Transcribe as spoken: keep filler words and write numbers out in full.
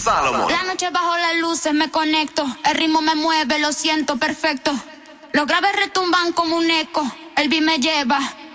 Salomón. La noche bajo las luces me conecto, el ritmo me mueve, lo siento perfecto. Los graves retumban como un eco, el beat me lleva.